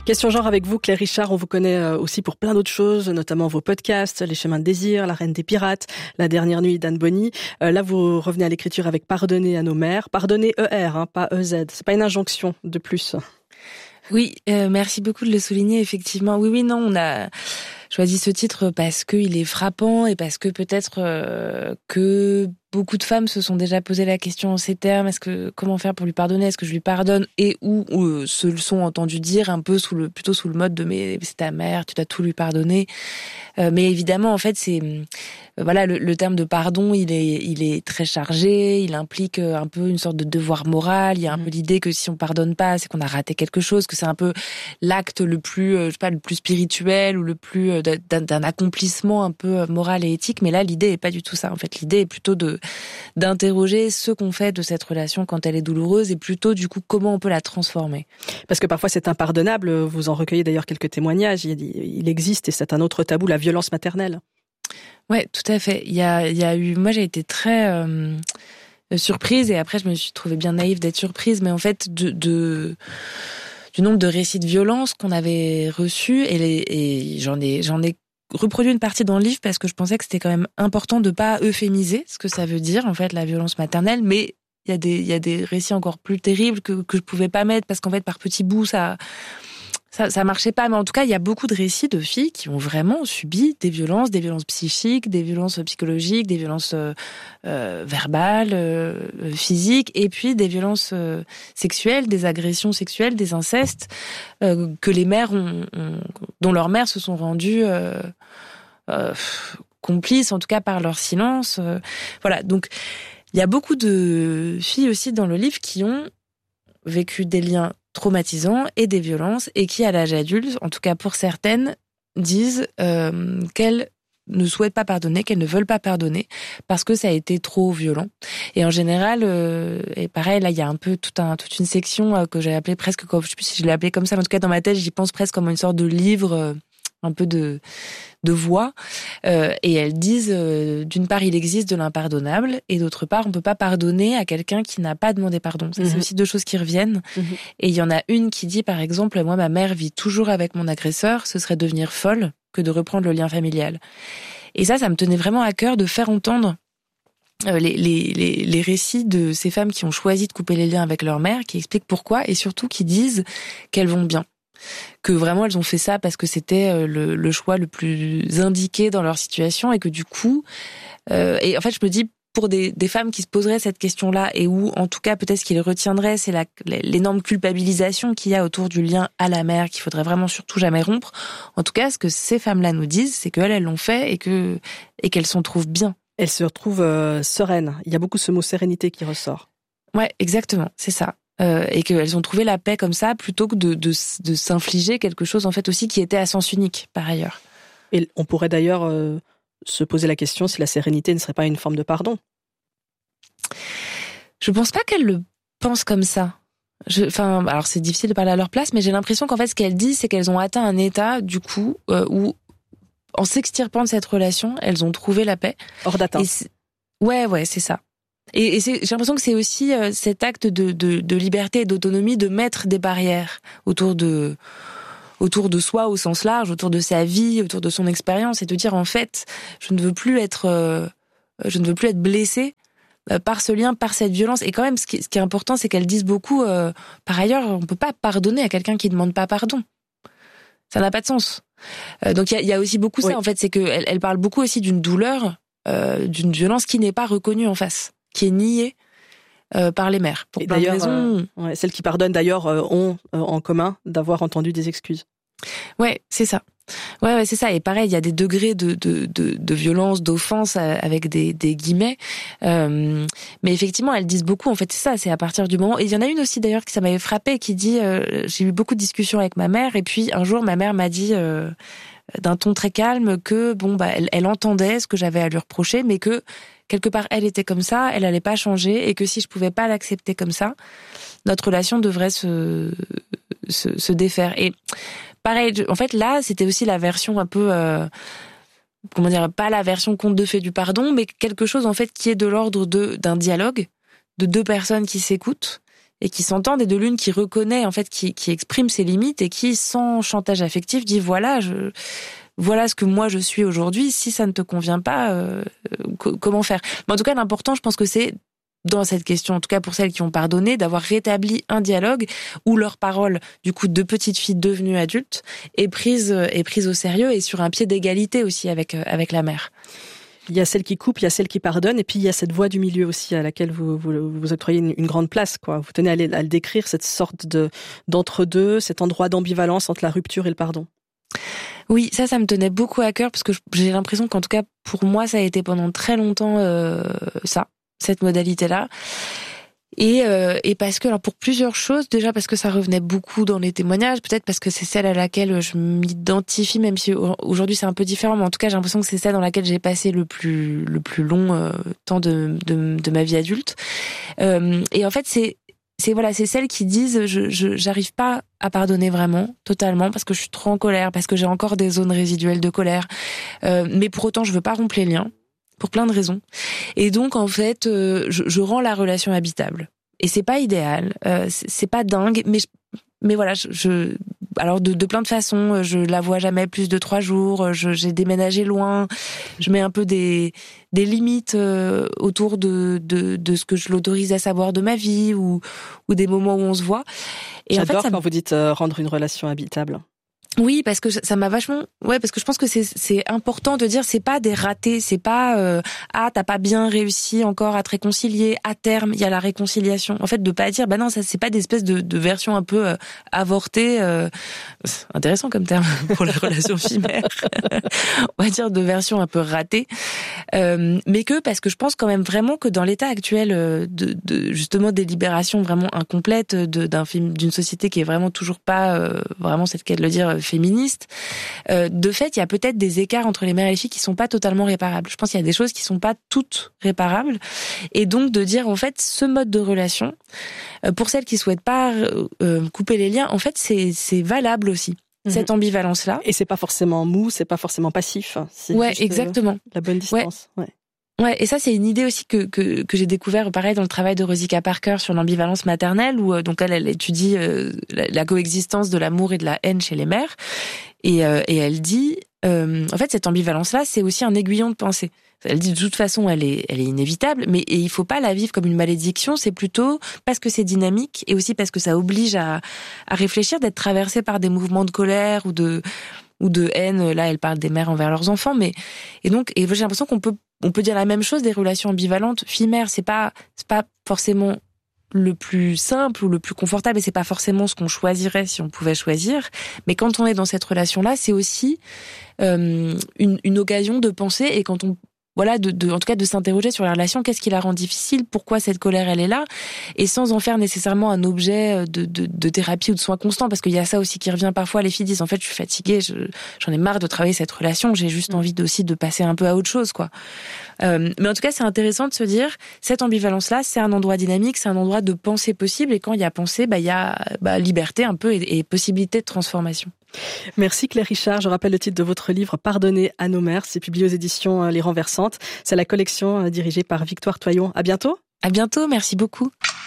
Question genre avec vous, Claire Richard. On vous connaît aussi pour plein d'autres choses, notamment vos podcasts, Les Chemins de Désir, La Reine des Pirates, La Dernière Nuit d'Anne Bonny. Là, vous revenez à l'écriture avec Pardonner à nos mères. Pardonner ER, pas EZ. C'est pas une injonction de plus. Oui, merci beaucoup de le souligner, effectivement. Oui, non, on a choisi ce titre parce qu'il est frappant et parce que peut-être que beaucoup de femmes se sont déjà posé la question en ces termes. Comment faire pour lui pardonner? Est-ce que je lui pardonne? Et ou se le sont entendu dire un peu plutôt sous le mode de mais c'est ta mère, tu dois tout lui pardonner. Mais évidemment, en fait, voilà, le terme de pardon, il est très chargé. Il implique un peu une sorte de devoir moral. Il y a un peu l'idée que si on pardonne pas, c'est qu'on a raté quelque chose, que c'est un peu l'acte le plus, le plus spirituel ou le plus d'un accomplissement un peu moral et éthique. Mais là, l'idée est pas du tout ça. En fait, l'idée est plutôt d'interroger ce qu'on fait de cette relation quand elle est douloureuse et plutôt du coup comment on peut la transformer. Parce que parfois c'est impardonnable. Vous en recueillez d'ailleurs quelques témoignages. Il existe, et c'est un autre tabou, la violence maternelle. Ouais, tout à fait. Il y a eu, moi j'ai été très surprise, et après je me suis trouvée bien naïve d'être surprise, mais en fait du nombre de récits de violence qu'on avait reçus, et j'en ai reproduit une partie dans le livre parce que je pensais que c'était quand même important de pas euphémiser ce que ça veut dire en fait la violence maternelle, mais il y a des récits encore plus terribles que je pouvais pas mettre parce qu'en fait par petits bouts ça marchait pas. Mais en tout cas, il y a beaucoup de récits de filles qui ont vraiment subi des violences psychiques, des violences psychologiques, des violences verbales, physiques, et puis des violences sexuelles, des agressions sexuelles, des incestes que les mères dont leurs mères se sont rendues complices, en tout cas par leur silence. Voilà. Donc, il y a beaucoup de filles aussi dans le livre qui ont vécu des liens traumatisants et des violences, et qui, à l'âge adulte, en tout cas pour certaines, disent qu'elles ne souhaitent pas pardonner, qu'elles ne veulent pas pardonner parce que ça a été trop violent. Et en général, et pareil, là, il y a un peu toute une section que j'ai appelée presque, je sais plus si je l'ai appelée comme ça, mais en tout cas dans ma tête, j'y pense presque comme une sorte de livre, un peu de voix, et elles disent d'une part il existe de l'impardonnable, et d'autre part on peut pas pardonner à quelqu'un qui n'a pas demandé pardon. Ça, c'est aussi deux choses qui reviennent. Et il y en a une qui dit par exemple, moi ma mère vit toujours avec mon agresseur, ce serait devenir folle que de reprendre le lien familial. Et ça me tenait vraiment à cœur de faire entendre les récits de ces femmes qui ont choisi de couper les liens avec leur mère, qui expliquent pourquoi, et surtout qui disent qu'elles vont bien, que vraiment elles ont fait ça parce que c'était le choix le plus indiqué dans leur situation, et que du coup et en fait je me dis, pour des femmes qui se poseraient cette question-là, et où en tout cas peut-être ce qu'ils retiendraient, c'est l'énorme culpabilisation qu'il y a autour du lien à la mère, qu'il faudrait vraiment surtout jamais rompre. En tout cas, ce que ces femmes-là nous disent, c'est qu'elles l'ont fait, et qu'elles s'en trouvent bien. Elles se retrouvent sereines. Il y a beaucoup ce mot sérénité qui ressort. Ouais, exactement, c'est ça. Et qu'elles ont trouvé la paix comme ça, plutôt que de s'infliger quelque chose en fait aussi qui était à sens unique par ailleurs. Et on pourrait d'ailleurs se poser la question si la sérénité ne serait pas une forme de pardon. Je pense pas qu'elles le pensent comme ça. Alors c'est difficile de parler à leur place, mais j'ai l'impression qu'en fait ce qu'elles disent, c'est qu'elles ont atteint un état du coup où, en s'extirpant de cette relation, elles ont trouvé la paix. Hors d'atteinte. Ouais, c'est ça. Et j'ai l'impression que c'est aussi cet acte de liberté et d'autonomie, de mettre des barrières autour de soi au sens large, autour de sa vie, autour de son expérience, et de dire en fait, je ne veux plus être blessée par ce lien, par cette violence. Et quand même, ce qui est important, c'est qu'elles disent beaucoup, par ailleurs, on peut pas pardonner à quelqu'un qui demande pas pardon. Ça n'a pas de sens. Donc il y a aussi beaucoup ça, en fait, c'est qu'elle parle beaucoup aussi d'une douleur, d'une violence qui n'est pas reconnue en face, qui est niée par les mères, pour plein de raisons. Celles qui pardonnent d'ailleurs ont en commun d'avoir entendu des excuses. Ouais, c'est ça. Ouais, c'est ça. Et pareil, il y a des degrés de violence, d'offense avec des guillemets. Mais effectivement, elles disent beaucoup. En fait, c'est ça. C'est à partir du moment. Et il y en a une aussi d'ailleurs qui ça m'avait frappée, qui dit j'ai eu beaucoup de discussions avec ma mère, et puis un jour ma mère m'a dit d'un ton très calme que elle entendait ce que j'avais à lui reprocher, mais que quelque part elle était comme ça, elle allait pas changer, et que si je pouvais pas l'accepter comme ça, notre relation devrait se défaire. Et pareil, en fait là c'était aussi la version un peu pas la version conte de fées du pardon, mais quelque chose en fait qui est de l'ordre d'un dialogue de deux personnes qui s'écoutent et qui s'entendent, et de l'une qui reconnaît, en fait, qui exprime ses limites et qui, sans chantage affectif, dit voilà ce que moi je suis aujourd'hui. Si ça ne te convient pas, comment faire? Mais en tout cas, l'important, je pense que c'est dans cette question, en tout cas pour celles qui ont pardonné, d'avoir rétabli un dialogue où leur parole, du coup, de petite fille devenue adulte, est prise au sérieux et sur un pied d'égalité aussi avec la mère. Il y a celle qui coupe, il y a celle qui pardonne, et puis il y a cette voie du milieu aussi à laquelle vous octroyez une grande place, quoi. Vous tenez à le décrire, cette sorte d'entre-deux, cet endroit d'ambivalence entre la rupture et le pardon. Oui, ça me tenait beaucoup à cœur parce que j'ai l'impression qu'en tout cas pour moi ça a été pendant très longtemps cette modalité-là. Et parce que, alors pour plusieurs choses, déjà parce que ça revenait beaucoup dans les témoignages, peut-être parce que c'est celle à laquelle je m'identifie, même si aujourd'hui c'est un peu différent, mais en tout cas j'ai l'impression que c'est celle dans laquelle j'ai passé le plus long temps de ma vie adulte. Et en fait c'est celles qui disent j'arrive pas à pardonner vraiment, totalement, parce que je suis trop en colère, parce que j'ai encore des zones résiduelles de colère, mais pour autant je veux pas rompre les liens. Pour plein de raisons. Et donc, en fait, je rends la relation habitable. Et c'est pas idéal, c'est pas dingue, mais voilà, alors de plein de façons, je la vois jamais plus de 3 jours, j'ai déménagé loin, je mets un peu des limites autour de ce que je l'autorise à savoir de ma vie ou des moments où on se voit. Et j'adore en fait, quand vous dites rendre une relation habitable. Oui, parce que ça m'a vachement, parce que je pense que c'est important de dire, c'est pas des ratés, c'est pas t'as pas bien réussi encore à te réconcilier. À terme, il y a la réconciliation. En fait, de pas dire non, ça c'est pas des espèces de versions un peu avortées. Intéressant comme terme pour la relation fille-mère. On va dire de versions un peu ratées, mais parce que je pense quand même vraiment que dans l'état actuel de justement des libérations vraiment incomplètes d'une société qui est vraiment toujours pas vraiment c'est le cas de le dire féministe, de fait, il y a peut-être des écarts entre les mères et les filles qui sont pas totalement réparables. Je pense qu'il y a des choses qui sont pas toutes réparables, et donc de dire en fait ce mode de relation, pour celles qui souhaitent pas couper les liens, en fait c'est valable aussi. Cette ambivalence-là. Et c'est pas forcément mou, c'est pas forcément passif. C'est juste, exactement. La bonne distance. Ouais, et ça c'est une idée aussi que j'ai découvert pareil dans le travail de Rosika Parker sur l'ambivalence maternelle, où donc elle étudie la coexistence de l'amour et de la haine chez les mères, et elle dit en fait cette ambivalence là c'est aussi un aiguillon de pensée. Elle dit de toute façon elle est inévitable, mais il faut pas la vivre comme une malédiction, c'est plutôt parce que c'est dynamique et aussi parce que ça oblige à réfléchir, d'être traversé par des mouvements de colère ou de haine. Là elle parle des mères envers leurs enfants, et donc j'ai l'impression qu'on peut dire la même chose des relations ambivalentes. Fille-mère, c'est pas forcément le plus simple ou le plus confortable, et c'est pas forcément ce qu'on choisirait si on pouvait choisir. Mais quand on est dans cette relation-là, c'est aussi une occasion de penser, et quand on en tout cas de s'interroger sur la relation, qu'est-ce qui la rend difficile, pourquoi cette colère elle est là, et sans en faire nécessairement un objet de thérapie ou de soins constants, parce qu'il y a ça aussi qui revient parfois. Les filles disent en fait je suis fatiguée, j'en ai marre de travailler cette relation, j'ai juste envie aussi de passer un peu à autre chose, quoi. Mais en tout cas c'est intéressant de se dire cette ambivalence là c'est un endroit dynamique, c'est un endroit de pensée possible, et quand il y a pensée, il y a liberté un peu et possibilité de transformation. Merci Claire Richard. Je rappelle le titre de votre livre Pardonner à nos mères. C'est publié aux éditions Les Renversantes. C'est la collection dirigée par Victoire Toyon. À bientôt. À bientôt, merci beaucoup.